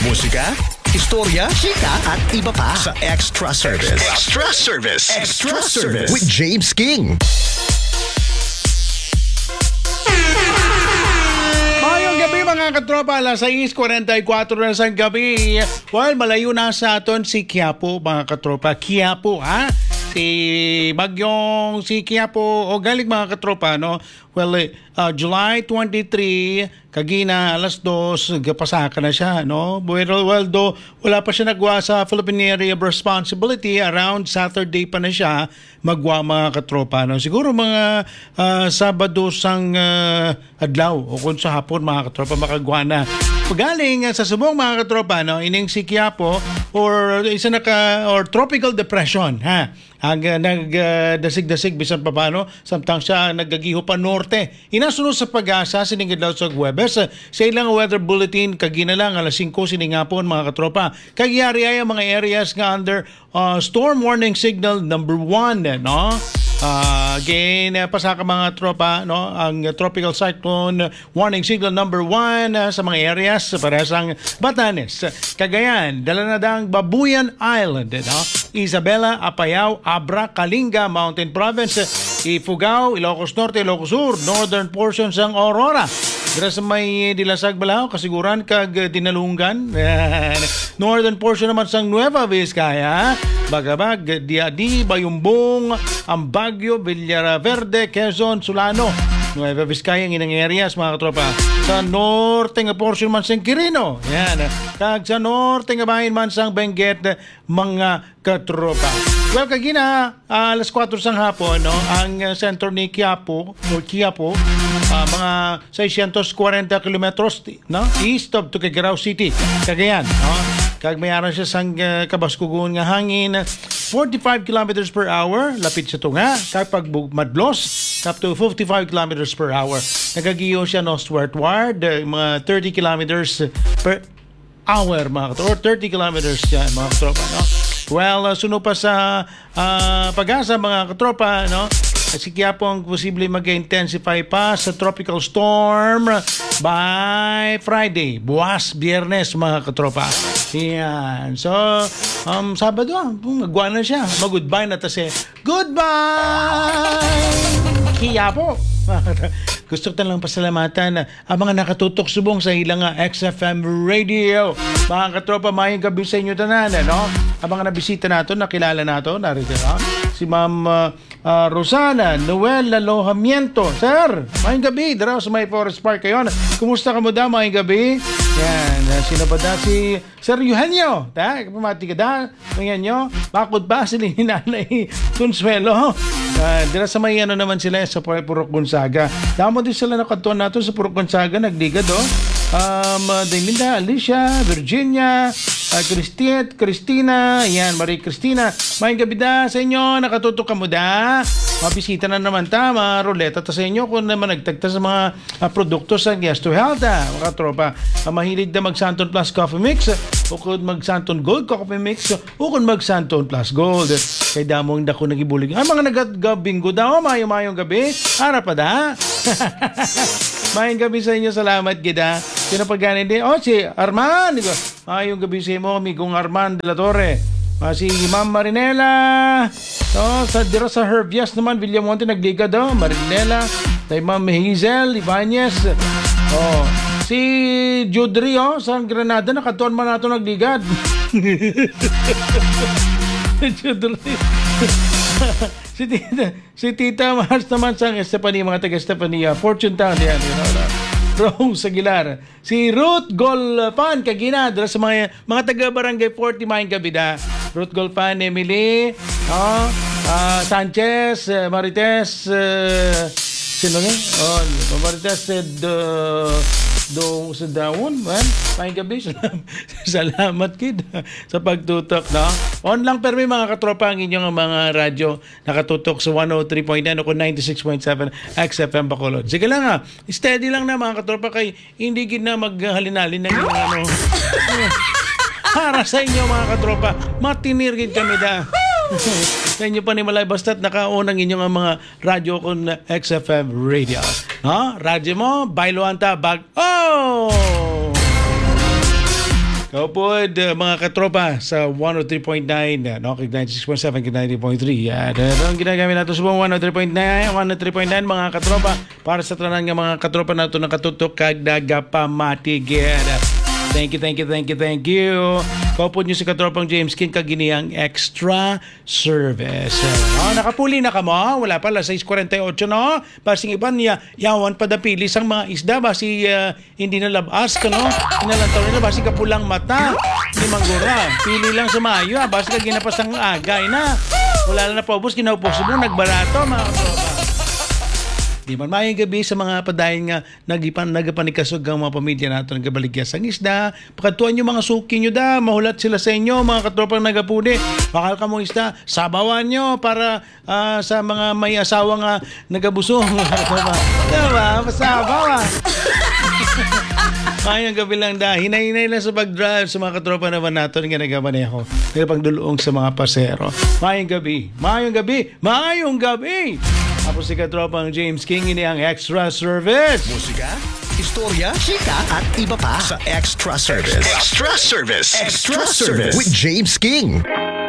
Musika, istorya, chika at iba pa sa Extra Service. Extra Service. Extra Service. with James King. Mayong gabi mga katropa, alas 6:44 na sa gabi. Well, malayo na sa aton si Quiapo mga katropa. Quiapo ha? Si Bagyong si Quiapo o galing mga katropa no. Well, July 23, kagina alas 2, pasaka na siya, no? Well, do wala pa siya nagwa sa Philippine Area of Responsibility, around Saturday pa na siya magwa mga katropa, no? Siguro mga Sabado sang adlaw o kung sa hapon mga katropa makagwa na. Pagaling sa subong mga katropa, no? Ining si Quiapo or isa or tropical depression, ha? Ang nagdasig-dasig bisan pa paano samtang siya nagagiho pa norte. Inasunod sa pag-asa siningid daw sa Huwebes sa ilang weather bulletin kagina lang alas 5 siningapon mga katropa. Kagyari ay ang mga areas nga under storm warning signal number 1, no? Again, pasaka mga tropa, no? Ang tropical cyclone warning signal number 1 sa mga areas para sa Batanes, Cagayan, Dalanadang, Babuyan Island, no? Isabela, Apayao, Abra, Kalinga, Mountain Province, Ifugao, Ilocos Norte, Ilocos Sur, northern portions ng Aurora. Dira sa may Dilasag Balao, kasiguran kag Dinalungan. Northern portion naman sa Nueva Vizcaya, Bagabag, Diadi, Bayumbong, Ambagyo, Villaverde, Quezon, Solano. Nueva Vizcaya ang inang areas mga katropa. Sa norte nga portion man sa Quirino. Yan. Kag sa norte nga bahin man sa Benguet mga katropa. Well, kagina alas 4 sang hapon, no, ang sentro ni Quiapo, mga 640 kilometros, no, east of Tuguegarao City, Cagayan, no. Kag mayroon siya sang kabaskugon nga hangin 45 kilometers per hour lapit sa tunga. Kag pag madlos up to 55 kilometers per hour. Nagagiyo siya northward mga 30 kilometers per hour mga katropa, or 30 kilometers siya mga katropa, no. Well, sunod pa sa pag-asa mga katropa, no. Si Quiapo ang posible mag-intensify pa sa tropical storm by Friday, buwas Biyernes mga katropa. Yan. So, Sabado, magwa na siya. Mag-goodbye na tase. Goodbye! Quiapo! Gusto ko lang pasalamatan ang mga nakatutok subong sa ilang XFM Radio. Mga katropa, mayang gabi sa inyo tanan, no? Ang mga nabisita nato, nakilala nato, narito, no? Si Ma'am Rosana Noel Lalojamiento. Sir, mayang gabi. Daraw sa may Forest Park kayo. Kumusta ka mo da, mayang gabi? Yan. Sino pa da? Si Sir Eugenio. Pamati ka da? Eugenio. Bakod ba sila hinanay Consuelo? Dira sa may naman sila sa Purok Gonzaga. Damo din sila nakatuan nato sa Purok Gonzaga. Nagdigad, Linda, Alicia, Virginia, Christina, yan, Marie Cristina. Mayang gabi da sa inyo, nakatutok ka mo da. Mabisita na naman ta, mga ruleta ta sa inyo kung naman nagtagta sa mga produkto sa Yes to Health, mga tropa. Mahilig na mag-Santon Plus Coffee Mix, o kung mag-Santon Gold Coffee Mix, o kung mag-Santon Plus Gold. Kay damong dako nagibulig. Ang mga nagagabinggo daw, mayong gabi, ara pa da. Mayong gabi sa inyo, salamat gida. Sino pa ganin din? Si Arman. Mayong gabi sa inyo, amigong Arman de la Torre. Si Ma'am Marinela. Dira sa Herbias naman, Villamonte nagliga daw. Marinela. Tay Ma'am Hazel Ibanez. Si Judri, sa Granada, nakatuan man nato nagligad. Judri. si Tita Mars naman sa Estefania, mga taga-Estefania. Fortune Town yan, Rose Aguilar. Si Ruth Golfan Kagina, dala sa mga taga-Barangay 40 Mayang Gabida. Ruth Golfan, Emily, Sanchez, Marites, sino nga? Marites sa Dawon, Mayang Gabi. Salamat kid sa pagtutok, no? On lang pero may mga katropa ang inyong mga radyo nakatutok sa 103.9 o 96.7 XFM Bacolod. Sige lang steady lang na mga katropa kay hindi gid na maghalinalin ng para sa inyo mga katropa. Matinirgid kami da. Sa inyo pa ni Malay basta't nakaunang inyong mga radyo kung XFM Radio. Radyo mo, Bailoanta Bag. Kapod, mga katropa sa 103.9, no, kay 96.7, kay 90.3. Yan. Ang ginagamit natin sa buong 103.9, mga katropa, para sa tanan nga mga katropa nato nakatutok kag nagapamatigid. Thank you. Kapod nyo si katropang James King kaginiyang extra service. Nakapuli na ka mo? Wala pala, 6.48, no? Basing iban niya, yawan padapili sang mga isda, basi hindi na labas ka, no? Inalantaw nila, basi kapulang mata. Hindi manggura. Pili lang sa mayo, basi ka ginapasang agay na. Wala na paubos, ginaupos mo, nagbarato, mga katropa. Di man mayang gabi sa mga padayon nga nagapanikasog ang mga pamilya nato nagabaligya ang isda. Pakatuan nyo mga suki nyo da, mahulat sila sa inyo, mga katropang nagapuni. Bakal ka mong isda, sabawan nyo para sa mga may asawa nga nagabusong. Diba? Masabaw Mayang gabi lang da, hinay-hinay lang sa pag-drive sa mga katropa naman nato nga nagamaneho. Pero pagdulong sa mga pasero. Mayang gabi! Ako si katropang James King, ini ang extra service. Musika, istorya, chika, at iba pa sa Extra Service. Extra service. Extra Service with James King.